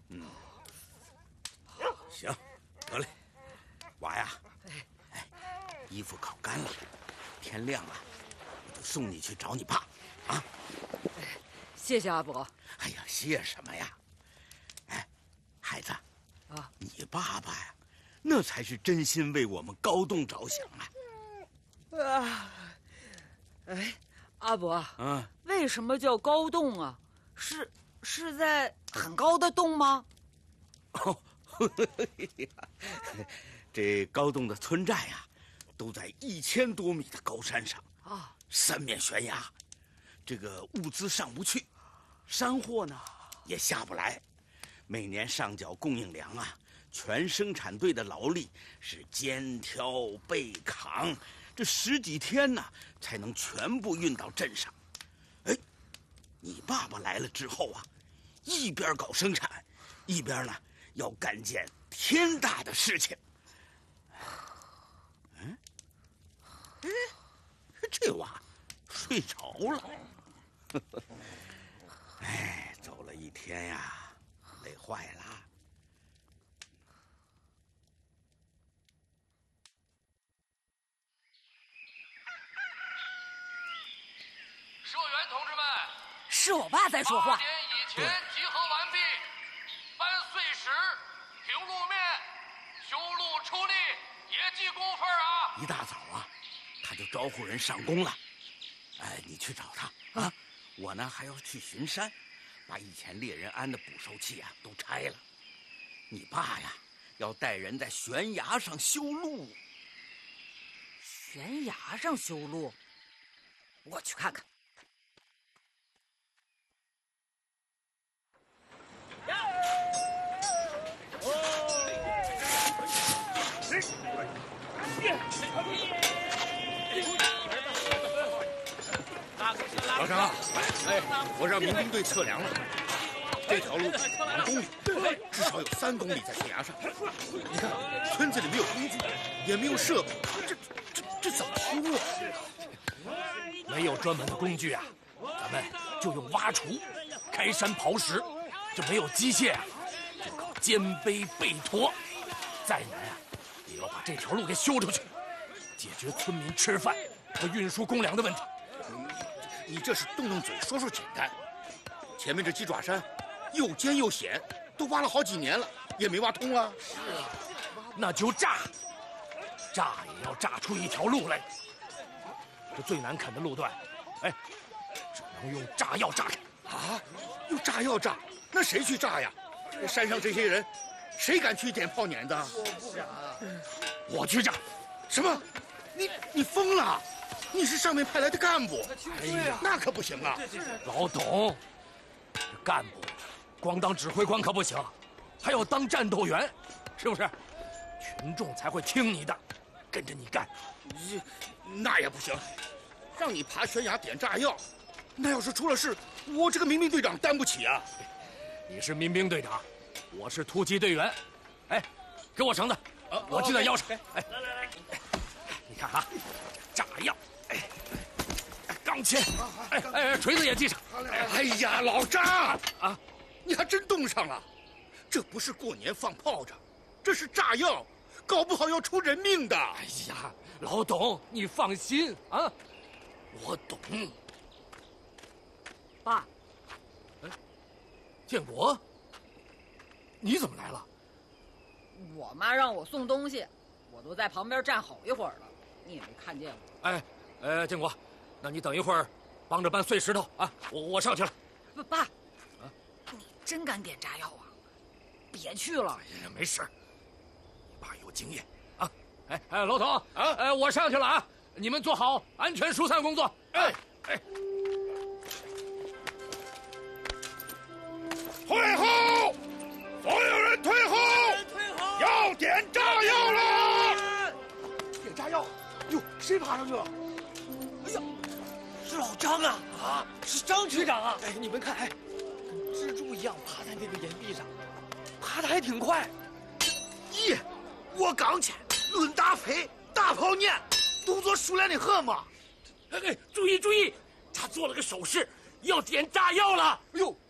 行，得嘞，娃呀，衣服烤干了，天亮了，我就送你去找你爸，啊。 谢谢阿伯。 哎呀，谢什么呀？哎，孩子， 啊， 你爸爸呀，那才是真心为我们高栋着想啊！ 阿伯， 嗯， 为什么叫高洞啊？是在很高的洞吗？ 哦，这高栋的村寨呀，都在1000多米的高山上啊， 三面悬崖，这个物资上不去，山货呢也下不来，每年上缴供应粮啊，全生产队的劳力是肩挑背扛，这10几天呢才能全部运到镇上。哎，你爸爸来了之后啊，一边搞生产，一边呢要干件天大的事情。这娃睡着了。哎，走了一天呀，累坏了。 社员同志们， 是我爸在说话。 8点以前集合完毕，搬碎石、平路面、修路出力，也记工分啊！ 一大早啊，他就招呼人上工了。哎，你去找他啊！我呢还要去巡山，把以前猎人安的捕兽器啊都拆了。你爸呀，要带人在悬崖上修路。 悬崖上修路，我去看看。 老张啊，我让民兵队测量了，这条路2公里，至少有3公里在悬崖上。你看，村子里没有工具，也没有设备，这怎么修啊？ 没有专门的工具啊，咱们就用挖锄、开山刨石。这没有机械啊，就靠肩背背驮。再难啊，也要把这条路给修出去，解决村民吃饭和运输公粮的问题。 你这是动嘴说简单，前面这鸡爪山又尖又险，都挖了好几年了，也没挖通啊。 是啊，那就炸也要炸出一条路来。这最难啃的路段，只能用炸药炸开。 啊，用炸药炸？那谁去炸呀？山上这些人，谁敢去点炮碾子？ 我去炸。 什么？你疯了？你是上面派来的干部？ 哎呀， 那可不行啊！ 老董，这干部光当指挥官可不行，还要当战斗员，是不是？群众才会听你的，跟着你干。 那也不行，让你爬悬崖点炸药，那要是出了事，我这个民兵队长担不起啊！ 你是民兵队长，我是突击队员。给我绳子，我系在腰上。来，你看啊，炸药，钢钎，锤子也系上。 哎呀，老张啊，你还真动上了！这不是过年放炮仗，这是炸药，搞不好要出人命的。 哎呀，老董，你放心啊，我懂。 爸， 建国，你怎么来了？ 我妈让我送东西，我都在旁边站好一会儿了，你也没看见我。 建国，那你等一会儿，帮着搬碎石头啊！我上去了。 爸，你真敢点炸药啊？别去了。 哎呀，没事，你爸有经验啊。老董啊，我上去了啊，你们做好安全疏散工作。 退后！所有人退后！要点炸药了！ 点炸药！哟，谁爬上去了？哎呀，是老张啊！啊，是张局长啊！你们看，跟蜘蛛一样爬在那个岩壁上，爬得还挺快。 咦，我刚去，论大飞，大炮念，动作熟练的很嘛。 注意！他做了个手势，要点炸药了。 哎呦，